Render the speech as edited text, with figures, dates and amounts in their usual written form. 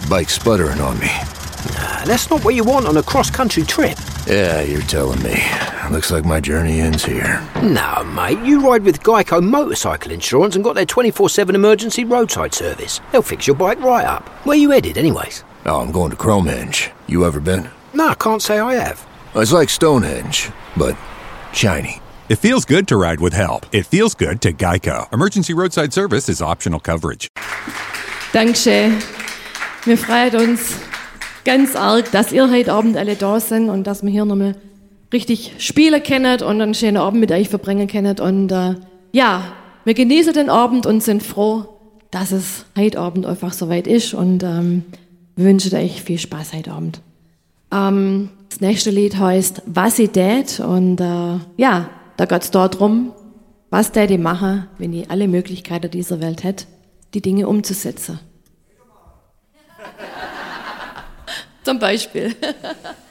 bike's sputtering on me. That's not what you want on a cross-country trip. Yeah, you're telling me. Looks like my journey ends here. No, mate, you ride with Geico Motorcycle Insurance and got their 24/7 emergency roadside service. They'll fix your bike right up. Where you headed, anyways? Oh, I'm going to Cromehenge. You ever been? No, I can't say I have. It's like Stonehenge, but shiny. It feels good to ride with help. It feels good to Geico. Emergency roadside service is optional coverage. Dankeschön. Wir freuen uns ganz arg, dass ihr heute Abend alle da sind und dass wir hier nochmal richtig spielen können und einen schönen Abend mit euch verbringen können. Und wir genießen den Abend und sind froh, dass es heute Abend einfach soweit ist. Und wir wünschen euch viel Spaß heute Abend. Das nächste Lied heißt Was ich tät. Und da geht es darum, was tät ich machen, wenn ich alle Möglichkeiten dieser Welt hätte, die Dinge umzusetzen. Zum Beispiel.